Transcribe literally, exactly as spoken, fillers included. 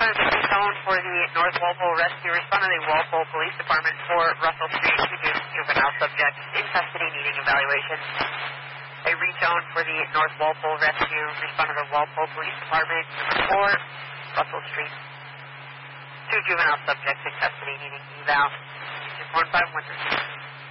five is a phone for the North Walpole Rescue. Respond to the Walpole Police Department for Russell Street. Two ju- juvenile subjects in custody needing evaluation. A retone for the North Walpole Rescue. Respond to the Walpole Police Department for Russell Street. Two juvenile subjects in custody needing eval. one five one three.